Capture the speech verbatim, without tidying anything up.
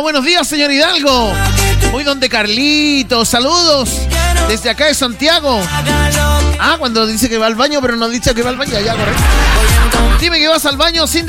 buenos días, señor Hidalgo. Muy donde Carlitos, saludos desde acá de Santiago. Ah, cuando dice que va al baño, pero no dice que va al baño, ya, correcto. Dime que vas al baño sin